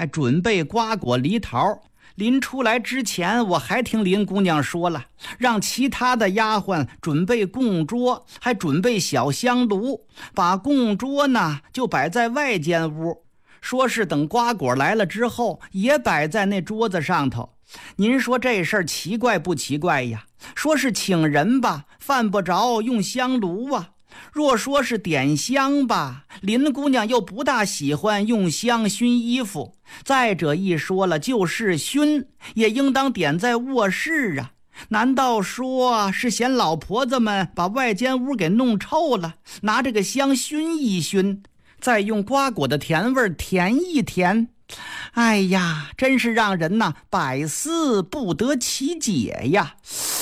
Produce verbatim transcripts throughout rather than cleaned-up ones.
还准备瓜果梨桃。临出来之前，我还听林姑娘说了，让其他的丫鬟准备供桌，还准备小香炉，把供桌呢就摆在外间屋，说是等瓜果来了之后也摆在那桌子上头。您说这事儿奇怪不奇怪呀？说是请人吧，犯不着用香炉啊。若说是点香吧，林姑娘又不大喜欢用香熏衣服。再者一说了，就是熏，也应当点在卧室啊。难道说是嫌老婆子们把外间屋给弄臭了，拿这个香熏一熏，再用瓜果的甜味甜一甜？哎呀，真是让人呐百思不得其解呀。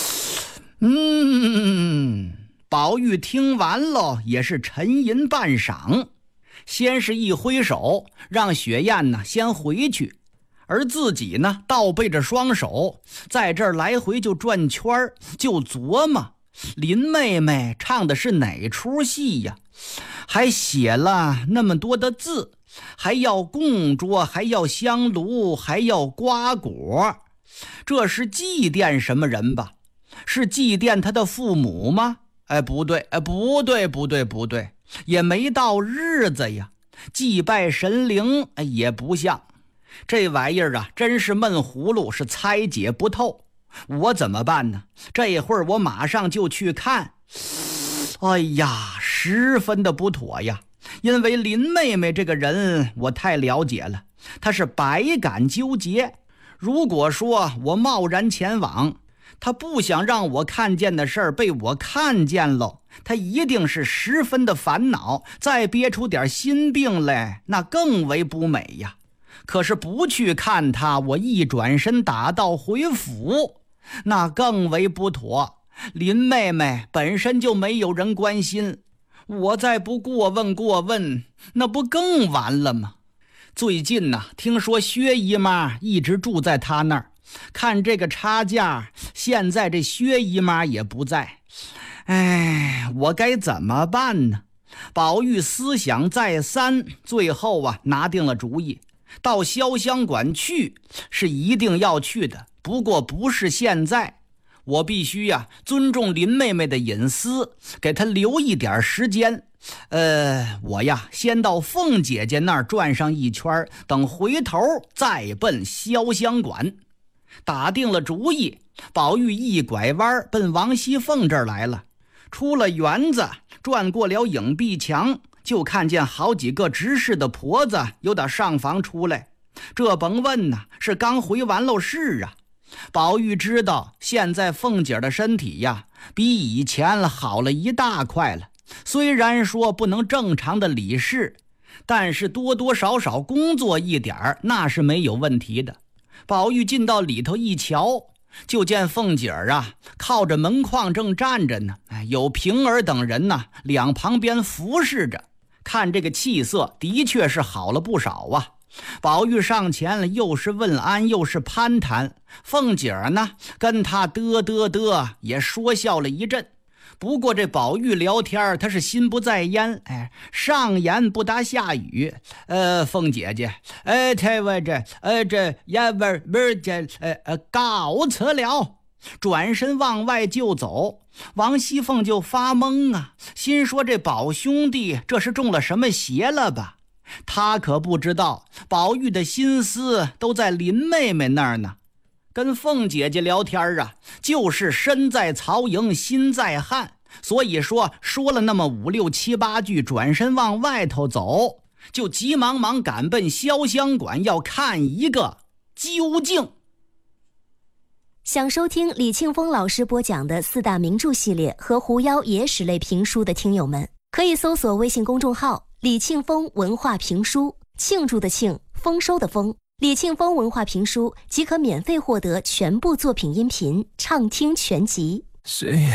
嗯，宝玉听完了也是沉吟半晌，先是一挥手让雪雁呢先回去，而自己呢倒背着双手在这儿来回就转圈，就琢磨林妹妹唱的是哪出戏呀？还写了那么多的字，还要供桌，还要香炉，还要瓜果，这是祭奠什么人吧？是祭奠他的父母吗？哎，不对，哎，不对，不对，不对，也没到日子呀。祭拜神灵，哎，也不像。这玩意儿啊，真是闷葫芦，是猜解不透。我怎么办呢？这会儿我马上就去看。哎呀，十分的不妥呀。因为林妹妹这个人我太了解了，她是百感纠结。如果说我贸然前往，她不想让我看见的事儿被我看见了，她一定是十分的烦恼，再憋出点心病来，那更为不美呀。可是不去看她，我一转身打道回府，那更为不妥。林妹妹本身就没有人关心，我再不过问过问，那不更完了吗？最近呢，听说薛姨妈一直住在她那儿，看这个差价，现在这薛姨妈也不在。哎，我该怎么办呢？宝玉思想再三，最后啊拿定了主意，到潇湘馆去是一定要去的，不过不是现在。我必须呀、啊、尊重林妹妹的隐私，给她留一点时间。呃，我呀先到凤姐姐那儿转上一圈，等回头再奔潇湘馆。打定了主意，宝玉一拐弯奔王熙凤这儿来了。出了园子，转过了影壁墙，就看见好几个执事的婆子有点上房出来。这甭问呐，是刚回完喽事啊。宝玉知道现在凤姐的身体呀比以前好了一大块了，虽然说不能正常的理事，但是多多少少工作一点那是没有问题的。宝玉进到里头一瞧，就见凤姐啊靠着门框正站着呢，有平儿等人呢两旁边服侍着，看这个气色的确是好了不少啊。宝玉上前了，又是问安又是攀谈，凤姐儿呢跟他嘚嘚嘚也说笑了一阵。不过这宝玉聊天他是心不在焉，哎，上言不搭下语。呃，凤姐姐，呃，这位这呃这也不不这呃呃告辞了，转身往外就走。王熙凤就发懵啊，心说这宝兄弟这是中了什么邪了吧？他可不知道宝玉的心思都在林妹妹那儿呢。跟凤姐姐聊天啊，就是身在曹营心在汉，所以说说了那么五六七八句，转身往外头走，就急忙忙赶奔潇湘馆，要看一个究竟。 想收听李庆丰老师播讲的四大名著系列和狐妖野史类评书的听友们，可以搜索微信公众号李庆丰文化评书，庆祝的庆，丰收的丰，李庆丰文化评书即可免费获得全部作品音频畅听全集。 谁